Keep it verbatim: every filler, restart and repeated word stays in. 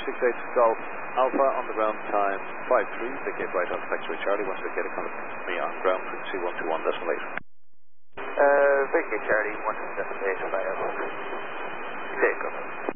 six eight Golf Alpha on the ground time five three, vacate right on Factory Charlie, once vacate a contact me on ground frequency one two one decimal eight. Uh, vacate Charlie, one two seven eight, by Airbus. Take